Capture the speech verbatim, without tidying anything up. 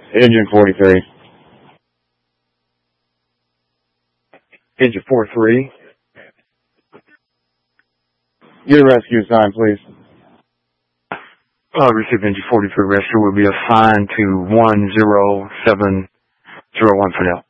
Engine forty-three. Engine four three. Your rescue sign, please. Uh, receive Engine forty-three rescue will be assigned to one zero seven zero one for now.